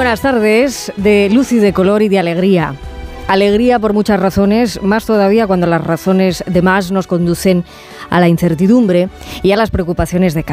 buenas tardes, de luz y de color y de alegría. Alegría por muchas razones, más todavía cuando las razones de más nos conducen a la incertidumbre y a las preocupaciones de cada